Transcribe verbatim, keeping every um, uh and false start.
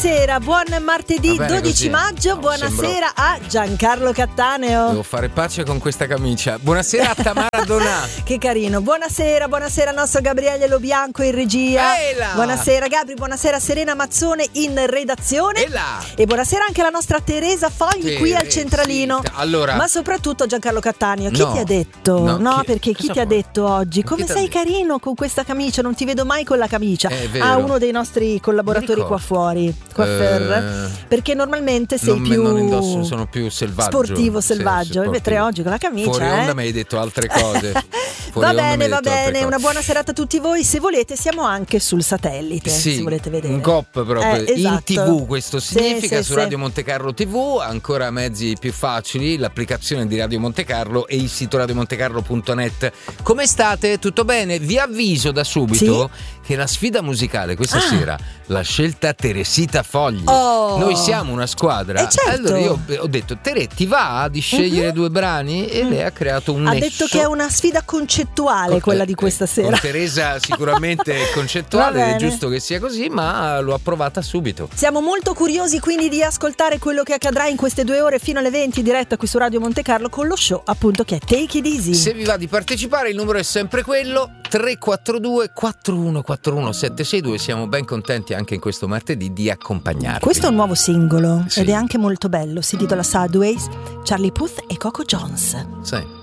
buonasera, buon martedì dodici così. maggio, No, buonasera sembro... a Giancarlo Cattaneo. Devo fare pace con questa camicia. Buonasera a Tamara Donà. Che carino, buonasera, buonasera al nostro Gabriele Lobianco in regia. Eila. Buonasera Gabri, buonasera Serena Mazzone in redazione. Eila. E buonasera anche alla nostra Teresa Fogli Teresa, qui al centralino. Allora, ma soprattutto Giancarlo Cattaneo, chi no, ti ha detto? No, no chi, perché chi ti ha vuoi? detto oggi? Chi Come t'ha sei detto? carino con questa camicia, non ti vedo mai con la camicia. È vero. A uno dei nostri collaboratori qua fuori, coiffeur, Eh, perché normalmente sei non, più non indosso, sono più selvaggio. sportivo, Sì, selvaggio. sì, Mentre oggi con la camicia, fuori onda eh? mi hai detto altre cose. Va Fuori onda mi bene, hai va detto altre bene. cose. Una buona serata a tutti voi. Se volete, siamo anche sul satellite. Sì, se volete vedere un cop proprio eh, esatto. in tivù, questo significa sì, su sì, Radio sì. Monte Carlo tivù, ancora mezzi più facili, l'applicazione di Radio Monte Carlo e il sito radiomontecarlo punto net. Come state? Tutto bene? Vi avviso da subito Sì? che la sfida musicale questa Ah. sera l'ha scelta Teresita Fogli. Oh. Noi siamo una squadra. Eh, certo. Allora io ho detto: Tere, ti va di scegliere Mhm. due brani? E lei ha creato un Ha nesso. detto che è una sfida concettuale Con- quella eh, di questa eh, sera. Con Teresa sicuramente è concettuale, Va è bene. giusto che sia così, ma l'ho approvata subito. Siamo molto curiosi quindi di ascoltare quello che accadrà in queste due ore fino alle venti in diretta qui su Radio Monte Carlo con lo show appunto che è Take It Easy. Se vi va di partecipare il numero è sempre quello tre quattro due quattro uno quattro uno sette sei due. Siamo ben contenti anche in questo martedì di accompagnarvi. Questo è un nuovo singolo Sì. ed è anche molto bello, si intitola Sideways, Charlie Puth e Coco Jones. Sì.